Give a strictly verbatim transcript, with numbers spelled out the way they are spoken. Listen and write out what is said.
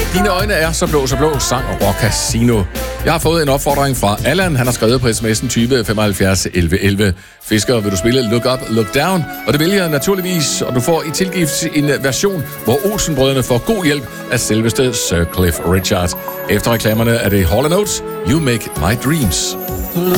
Dine øjne er så blå, så blå, sang Rock Casino. Jeg har fået en opfordring fra Allan. Han har skrevet på sms'en tyve femoghalvfjerds elleve elleve. Fisker, vil du spille Look Up, Look Down? Og det vil jeg naturligvis, og du får i tilgift en version, hvor Olsen-brødrene får god hjælp af selveste Sir Cliff Richard. Efter reklamerne er det Hall and Oates, You Make My Dreams.